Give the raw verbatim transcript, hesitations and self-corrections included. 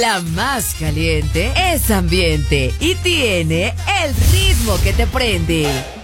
La más caliente es ambiente y tiene el ritmo que te prende.